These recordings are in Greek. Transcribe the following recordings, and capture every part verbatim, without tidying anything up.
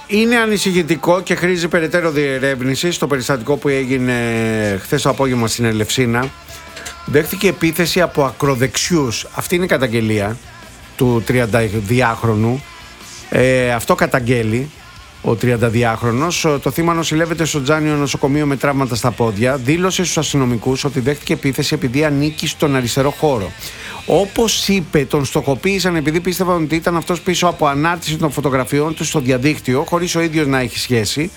είναι ανησυχητικό και χρήζει περαιτέρω διερεύνηση. Στο περιστατικό που έγινε χθες το απόγευμα στην Ελευσίνα, δέχτηκε επίθεση από ακροδεξιούς. Αυτή είναι η καταγγελία του τριανταδυάχρονου. Ε, αυτό καταγγέλει ο τριανταδυάχρονος. Το θύμα νοσηλεύεται στο Τζάνιο νοσοκομείο με τραύματα στα πόδια. Δήλωσε στους αστυνομικούς ότι δέχτηκε επίθεση επειδή ανήκει στον αριστερό χώρο. Όπως είπε, τον στοχοποίησαν επειδή πίστευαν ότι ήταν αυτός πίσω από ανάρτηση των φωτογραφιών του στο διαδίκτυο, χωρίς ο ίδιος να έχει σχέση.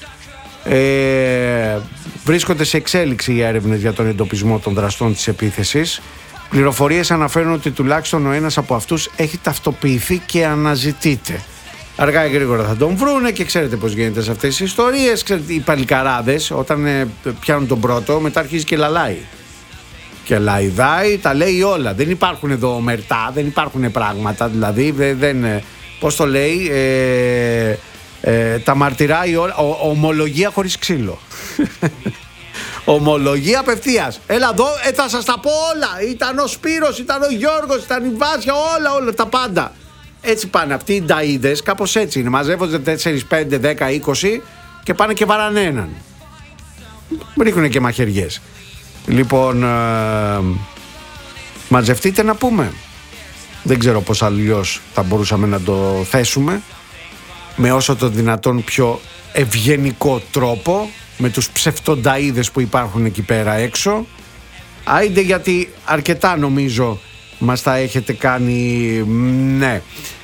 Ε, βρίσκονται σε εξέλιξη οι έρευνες για τον εντοπισμό των δραστών της επίθεσης. Πληροφορίες αναφέρουν ότι τουλάχιστον ο ένας από αυτούς έχει ταυτοποιηθεί και αναζητείται. Αργά ή γρήγορα θα τον βρούνε και ξέρετε πώς γίνεται σε αυτές τις ιστορίες. Ξέρετε, οι παλικαράδες όταν ε, πιάνουν τον πρώτο, μετά αρχίζει και λαλάει. Και λαϊδάει, τα λέει όλα. Δεν υπάρχουν εδώ ομερτά, δεν υπάρχουν πράγματα. Δηλαδή, δεν. Πώς το λέει, ε, ε, τα μαρτυράει όλα. Ο, ομολογία χωρίς ξύλο. Ομολογία απευθείας. Έλα εδώ, ε, θα σας τα πω όλα. Ήταν ο Σπύρος, ήταν ο Γιώργος, ήταν η Βάσια, όλα, όλα, τα πάντα. Έτσι πάνε αυτοί οι νταΐδες, κάπως έτσι είναι. Μαζεύονται τέσσερα, πέντε, δέκα, είκοσι και πάνε και βαράνε έναν. Ρίχνουν και μαχαιριές. Λοιπόν, ε, μαζευτείτε να πούμε. Δεν ξέρω πώς αλλιώς θα μπορούσαμε να το θέσουμε, με όσο το δυνατόν πιο ευγενικό τρόπο, με τους ψευτονταΐδες που υπάρχουν εκεί πέρα έξω. Άιντε, γιατί αρκετά νομίζω μας τα έχετε κάνει, ναι.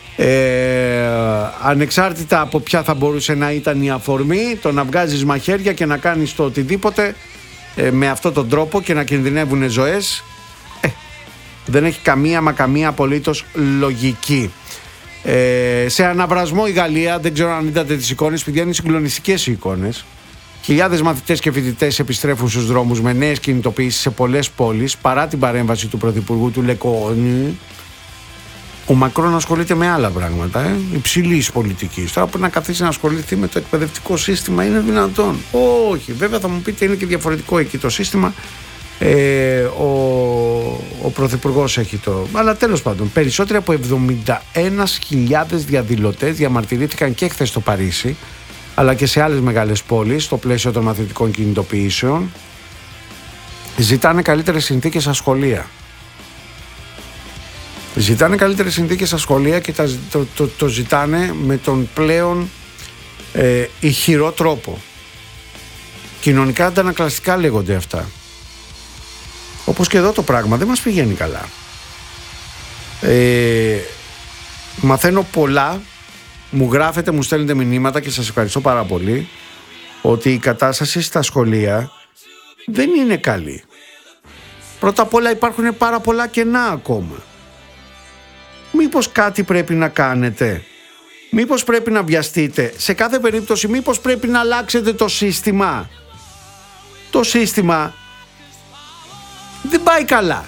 Ε, ανεξάρτητα από ποια θα μπορούσε να ήταν η αφορμή, το να βγάζεις μαχαίρια και να κάνεις το οτιδήποτε ε, με αυτόν τον τρόπο και να κινδυνεύουν ζωές, ε, δεν έχει καμία μα καμία απολύτως λογική. Ε, σε αναβρασμό η Γαλλία, δεν ξέρω αν είδατε τις εικόνες, παιδιά, είναι συγκλονιστικές οι εικόνες. Χιλιάδες μαθητές και φοιτητές επιστρέφουν στους δρόμους με νέες κινητοποιήσεις σε πολλές πόλεις παρά την παρέμβαση του Πρωθυπουργού του Λεκόνη. Ο Μακρόν ασχολείται με άλλα πράγματα, ε, υψηλής πολιτικής. Τώρα που να καθίσει να ασχοληθεί με το εκπαιδευτικό σύστημα, είναι δυνατόν? Όχι, βέβαια θα μου πείτε είναι και διαφορετικό εκεί το σύστημα. Ε, ο, ο Πρωθυπουργός έχει το. Αλλά τέλος πάντων, περισσότεροι από εβδομήντα ένα χιλιάδες διαδηλωτές διαμαρτυρήθηκαν και χθες στο Παρίσι, αλλά και σε άλλες μεγάλες πόλεις, στο πλαίσιο των μαθητικών κινητοποιήσεων. Ζητάνε καλύτερες συνθήκες στα σχολεία. Ζητάνε καλύτερες συνθήκες στα σχολεία και τα, το, το, το ζητάνε με τον πλέον ε, ηχηρό τρόπο. Κοινωνικά αντανακλαστικά λέγονται αυτά. Όπως και εδώ το πράγμα δεν μας πηγαίνει καλά. Ε, μαθαίνω πολλά. Μου γράφετε, μου στέλνετε μηνύματα και σας ευχαριστώ πάρα πολύ, ότι η κατάσταση στα σχολεία δεν είναι καλή. Πρώτα απ' όλα υπάρχουν πάρα πολλά κενά ακόμα. Μήπως κάτι πρέπει να κάνετε? Μήπως πρέπει να βιαστείτε? Σε κάθε περίπτωση μήπως πρέπει να αλλάξετε το σύστημα? Το σύστημα δεν πάει καλά.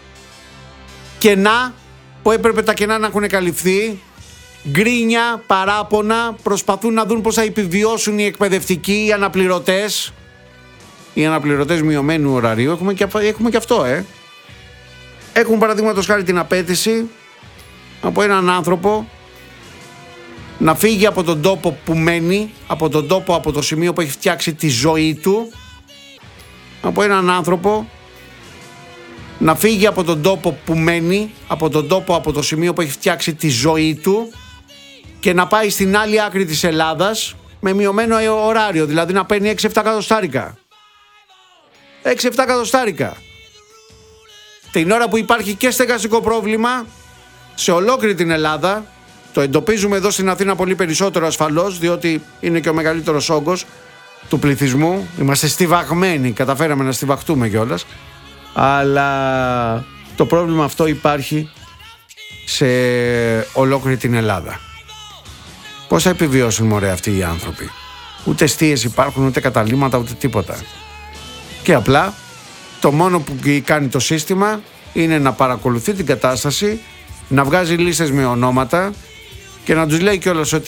Κενά που έπρεπε τα κενά να έχουν καλυφθεί, γκρίνια, παράπονα, προσπαθούν να δουν πώς θα επιβιώσουν οι εκπαιδευτικοί, οι αναπληρωτές. Οι αναπληρωτές μειωμένου ωραρίου, έχουμε και, έχουμε και αυτό, ε. Έχουν παραδείγματος χάρη την απέτηση από έναν άνθρωπο να φύγει από τον τόπο που μένει, από τον τόπο, από το σημείο που έχει φτιάξει τη ζωή του, από έναν άνθρωπο να φύγει από τον τόπο που μένει, από τον τόπο, από το σημείο που έχει φτιάξει τη ζωή του, και να πάει στην άλλη άκρη της Ελλάδας με μειωμένο ωράριο, δηλαδή να παίρνει έξι εφτά εκατοστάρικα. έξι εφτά εκατοστάρικα. Την ώρα που υπάρχει και στεγαστικό πρόβλημα σε ολόκληρη την Ελλάδα. Το εντοπίζουμε εδώ στην Αθήνα πολύ περισσότερο ασφαλώς, διότι είναι και ο μεγαλύτερος όγκος του πληθυσμού. Είμαστε στιβαγμένοι, καταφέραμε να στιβαχτούμε κιόλας. Αλλά το πρόβλημα αυτό υπάρχει σε ολόκληρη την Ελλάδα. Πώς θα επιβιώσουν, μωρέ, αυτοί οι άνθρωποι? Ούτε εστίες υπάρχουν, ούτε καταλύματα, ούτε τίποτα. Και απλά το μόνο που κάνει το σύστημα είναι να παρακολουθεί την κατάσταση, να βγάζει λίστες με ονόματα και να τους λέει κιόλας ότι